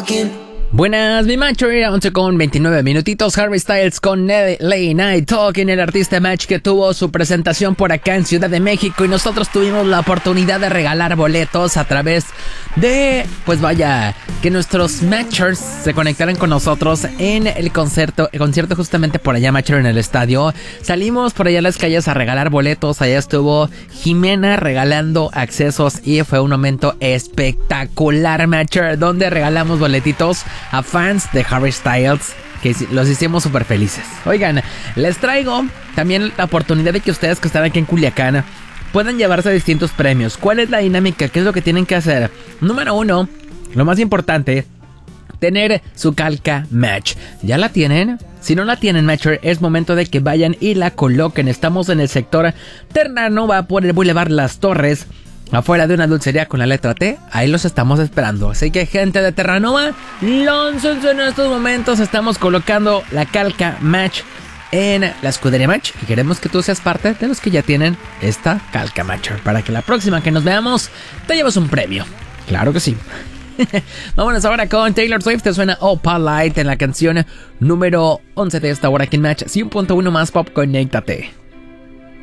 Buenas, mi macho, 11 con 29 minutitos. Harry Styles con Late Night Talking, el artista match que tuvo su presentación por acá en Ciudad de México, y nosotros tuvimos la oportunidad de regalar boletos a través de, pues vaya, que nuestros matchers se conectaran con nosotros en el concierto justamente por allá, matcher, en el estadio. Salimos por allá a las calles a regalar boletos. Allá estuvo Jimena regalando accesos y fue un momento espectacular, matcher, donde regalamos boletitos a fans de Harry Styles, que los hicimos súper felices. Oigan, les traigo también la oportunidad de que ustedes que están aquí en Culiacán puedan llevarse distintos premios. ¿Cuál es la dinámica? ¿Qué es lo que tienen que hacer? Número 1, lo más importante, tener su calca match. ¿Ya la tienen? Si no la tienen, matcher, es momento de que vayan y la coloquen. Estamos en el sector Terranova por el Boulevard Las Torres, afuera de una dulcería con la letra T. Ahí los estamos esperando. Así que, gente de Terranova, láncense en estos momentos. Estamos colocando la calca match en la escudería match y queremos que tú seas parte de los que ya tienen esta calca matcher, para que la próxima que nos veamos te lleves un premio. Claro que sí. Vámonos ahora con Taylor Swift. Te suena Opalite en la canción número 11 de esta hora aquí en Match 100.1 más pop. Conéctate.